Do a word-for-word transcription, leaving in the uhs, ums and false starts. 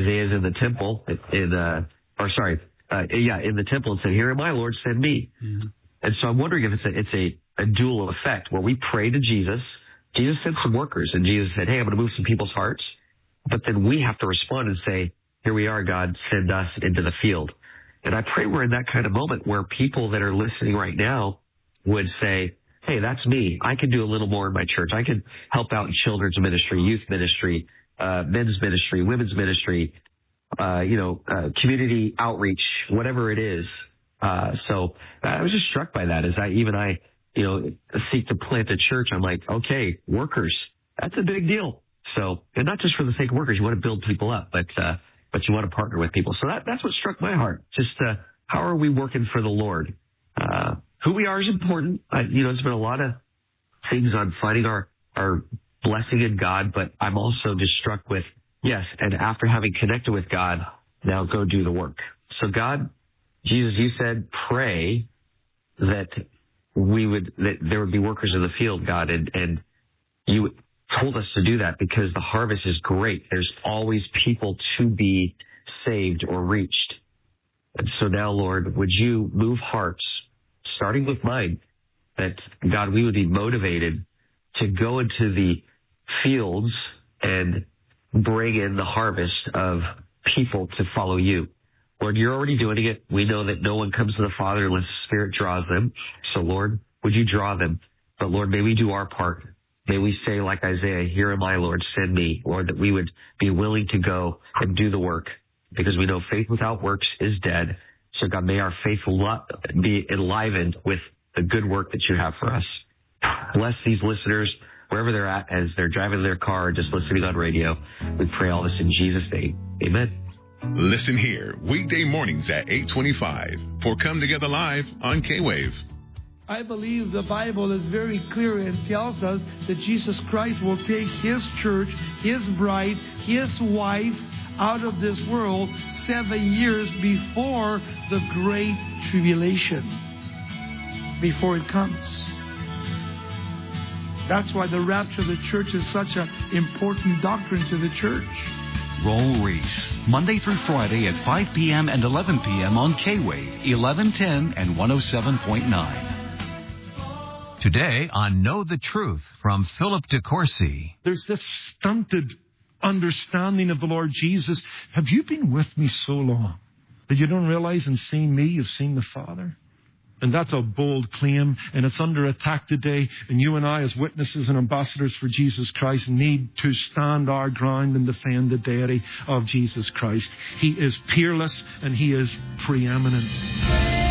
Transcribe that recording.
Isaiah's in the temple, in, uh, or sorry, uh, yeah, in the temple and said, "Here am I, Lord, send me." Mm-hmm. And so I'm wondering if it's a, it's a, a dual effect where we pray to Jesus. Jesus sent some workers, and Jesus said, "Hey, I'm going to move some people's hearts." But then we have to respond and say, "Here we are, God, send us into the field." And I pray we're in that kind of moment where people that are listening right now would say, "Hey, that's me. I can do a little more in my church. I can help out in children's ministry, youth ministry, uh, men's ministry, women's ministry, uh, you know, uh, community outreach, whatever it is." Uh, so I was just struck by that as I, even I, you know, seek to plant a church. I'm like, okay, workers, that's a big deal. So, and not just for the sake of workers, you want to build people up, but, uh, but you want to partner with people. So that, that's what struck my heart. Just, uh, how are we working for the Lord? Uh, who we are is important. Uh, you know, there's been a lot of things on finding our, our blessing in God, but I'm also just struck with, yes, and after having connected with God, now go do the work. So God, Jesus, you said, pray that we would, that there would be workers in the field, God, and, and you told us to do that because the harvest is great. There's always people to be saved or reached. And so now, Lord, would you move hearts, starting with mine, that, God, we would be motivated to go into the fields and bring in the harvest of people to follow you. Lord, you're already doing it. We know that no one comes to the Father unless the Spirit draws them. So, Lord, would you draw them? But, Lord, may we do our part. May we say, like Isaiah, "Here am I, Lord, send me." Lord, that we would be willing to go and do the work because we know faith without works is dead. So, God, may our faith be enlivened with the good work that you have for us. Bless these listeners wherever they're at as they're driving their car or just listening on radio. We pray all this in Jesus' name. Amen. Listen here weekday mornings at eight twenty-five for Come Together Live on K-Wave. I believe the Bible is very clear and tells us that Jesus Christ will take His church, His bride, His wife out of this world seven years before the Great Tribulation, before it comes. That's why the rapture of the church is such an important doctrine to the church. Raul Ries, Monday through Friday at five p.m. and eleven p.m. on K-Wave, eleven ten and one oh seven point nine. Today on Know the Truth from Philip DeCourcy. There's this stunted understanding of the Lord Jesus. Have you been with me so long that you don't realize in seeing me, you've seen the Father? And that's a bold claim, and it's under attack today. And you and I, as witnesses and ambassadors for Jesus Christ, need to stand our ground and defend the deity of Jesus Christ. He is peerless and He is preeminent.